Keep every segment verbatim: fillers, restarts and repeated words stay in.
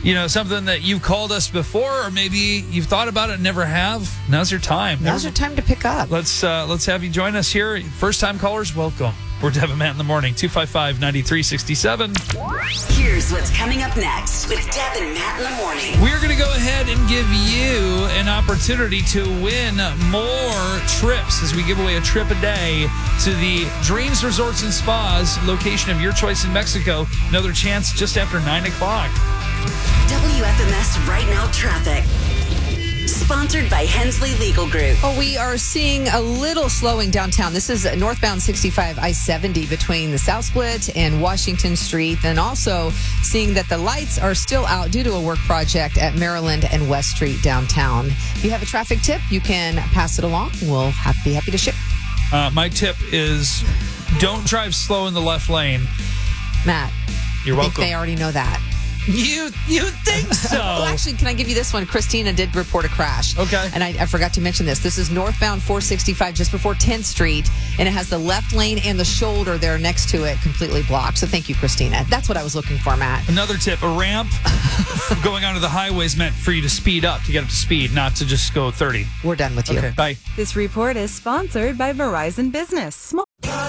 you know, something that you've called us before, or maybe you've thought about it and never have, now's your time. Now's your time to pick up. Let's uh, let's have you join us here. First-time callers, welcome. We're Deb and Matt in the morning, two five five, nine three six seven. Here's what's coming up next with Deb and Matt in the morning. We're going to go ahead and give you an opportunity to win more trips as we give away a trip a day to the Dreams Resorts and Spas, location of your choice in Mexico. Another chance just after nine o'clock. W F M S Right Now Traffic. Sponsored by Hensley Legal Group. Oh, we are seeing a little slowing downtown. This is northbound sixty-five I seventy between the South Split and Washington Street. And also seeing that the lights are still out due to a work project at Maryland and West Street downtown. If you have a traffic tip, you can pass it along. We'll have, be happy to ship. Uh, my tip is don't drive slow in the left lane. Matt, You're I welcome. think they already know that. You you think so? Well, actually, can I give you this one? Christina did report a crash. Okay. And I, I forgot to mention this. This is northbound four sixty-five just before tenth Street, and it has the left lane and the shoulder there next to it completely blocked. So thank you, Christina. That's what I was looking for, Matt. Another tip, a ramp going onto the highway is meant for you to speed up, to get up to speed, not to just go thirty. We're done with you. Okay, bye. This report is sponsored by Verizon Business. Small-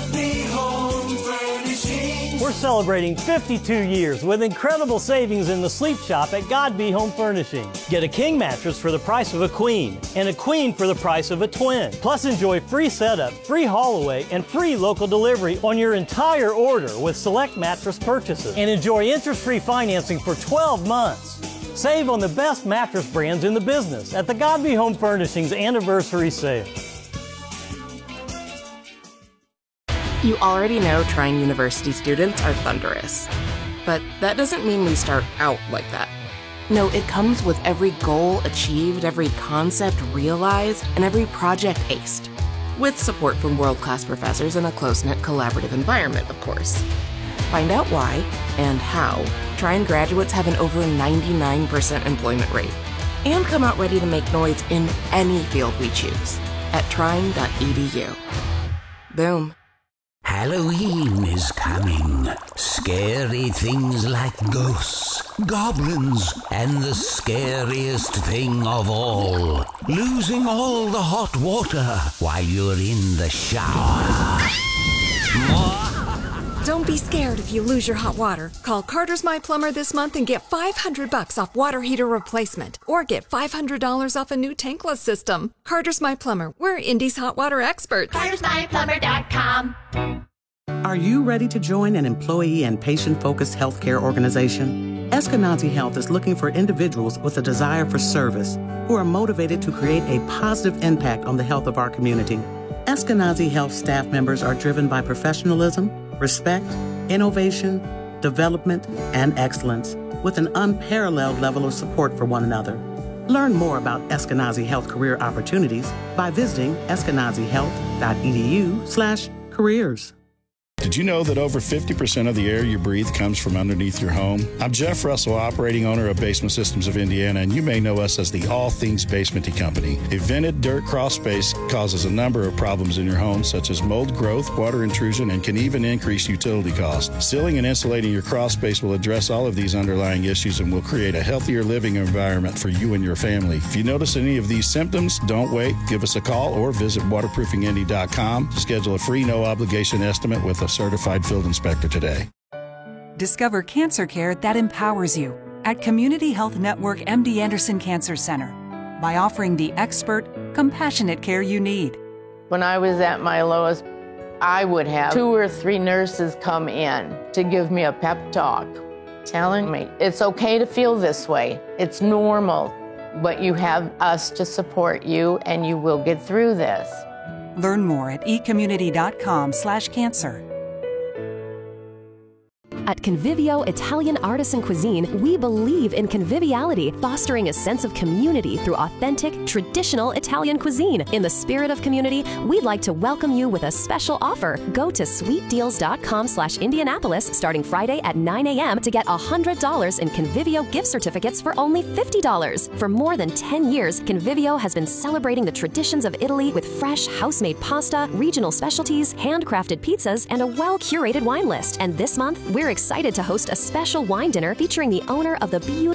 We're celebrating fifty-two years with incredible savings in the sleep shop at Godby Home Furnishing. Get a king mattress for the price of a queen and a queen for the price of a twin. Plus enjoy free setup, free haul away, and free local delivery on your entire order with select mattress purchases. And enjoy interest-free financing for twelve months. Save on the best mattress brands in the business at the Godby Home Furnishings Anniversary Sale. You already know Trine University students are thunderous. But that doesn't mean we start out like that. No, it comes with every goal achieved, every concept realized, and every project aced. With support from world-class professors in a close-knit collaborative environment, of course. Find out why and how Trine graduates have an over ninety-nine percent employment rate. And come out ready to make noise in any field we choose at trine dot e d u. Boom. Halloween is coming. Scary things like ghosts, goblins, and the scariest thing of all, losing all the hot water while you're in the shower. Don't be scared if you lose your hot water. Call Carter's My Plumber this month and get five hundred bucks off water heater replacement. Or get five hundred dollars off a new tankless system. Carter's My Plumber. We're Indy's hot water experts. Carters My Plumber dot com. Are you ready to join an employee and patient-focused healthcare organization? Eskenazi Health is looking for individuals with a desire for service who are motivated to create a positive impact on the health of our community. Eskenazi Health staff members are driven by professionalism, respect, innovation, development, and excellence, with an unparalleled level of support for one another. Learn more about Eskenazi Health career opportunities by visiting eskenazi health dot e d u slash careers. Did you know that over fifty percent of the air you breathe comes from underneath your home? I'm Jeff Russell, operating owner of Basement Systems of Indiana, and you may know us as the All Things Basementy Company. A vented dirt crawl space causes a number of problems in your home, such as mold growth, water intrusion, and can even increase utility costs. Sealing and insulating your crawl space will address all of these underlying issues and will create a healthier living environment for you and your family. If you notice any of these symptoms, don't wait. Give us a call or visit waterproofing indy dot com to schedule a free no-obligation estimate with a certified field inspector today. Discover cancer care that empowers you at Community Health Network M D Anderson Cancer Center by offering the expert, compassionate care you need. When I was at my lowest, I would have two or three nurses come in to give me a pep talk, telling me it's okay to feel this way. It's normal, but you have us to support you and you will get through this. Learn more at e community dot com slash cancer. At Convivio Italian Artisan Cuisine, we believe in conviviality, fostering a sense of community through authentic, traditional Italian cuisine. In the spirit of community, we'd like to welcome you with a special offer. Go to sweet deals dot com slash Indianapolis starting Friday at nine a.m. to get one hundred dollars in Convivio gift certificates for only fifty dollars. For more than ten years, Convivio has been celebrating the traditions of Italy with fresh, house-made pasta, regional specialties, handcrafted pizzas, and a well-curated wine list. And this month, we're excited to host a special wine dinner featuring the owner of the beautiful